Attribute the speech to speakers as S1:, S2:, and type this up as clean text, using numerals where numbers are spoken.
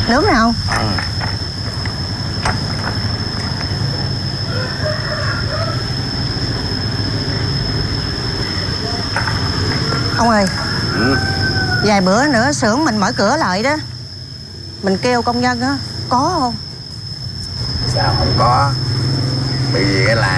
S1: Nướng nào. Ông ơi. Vài bữa nữa xưởng mình mở cửa lại đó, mình kêu công nhân á, có không?
S2: Sao không có? Bởi vì là